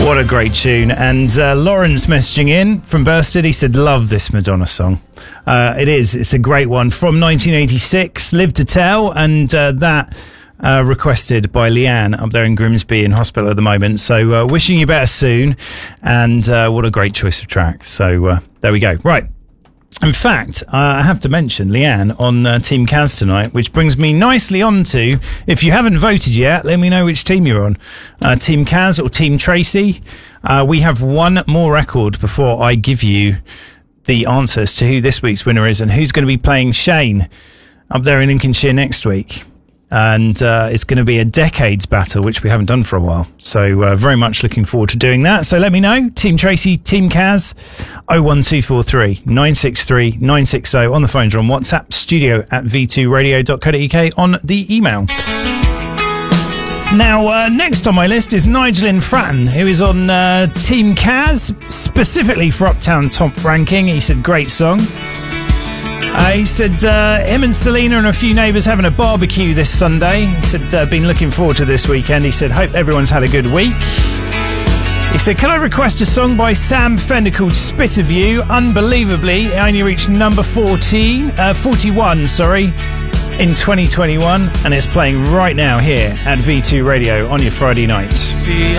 What a great tune. And Lawrence messaging in from Bursted, he said, love this Madonna song. It is. It's a great one. From 1986, Live to Tell, and that requested by Leanne up there in Grimsby in hospital at the moment. So wishing you better soon. And what a great choice of track. So there we go. Right. In fact, I have to mention Leanne on Team Kaz tonight, which brings me nicely on to, if you haven't voted yet, let me know which team you're on. Team Kaz or Team Tracy. We have one more record before I give you the answers to who this week's winner is and who's going to be playing Shane up there in Lincolnshire next week. And it's going to be a decades battle, which we haven't done for a while. So very much looking forward to doing that. So let me know. Team Tracy, Team Kaz, 01243 963 960 on the phones or on WhatsApp, studio@v2radio.co.uk on the email. Now, next on my list is Nigel in Fratton, who is on Team Kaz, specifically for Uptown Top Ranking. He said, great song. He said him and Selena and a few neighbours having a barbecue this Sunday. He said, been looking forward to this weekend. He said, hope everyone's had a good week. He said, can I request a song by Sam Fender called Spit of You? Unbelievably, it only reached number 41 in 2021, and it's playing right now here at V2 Radio on your Friday night.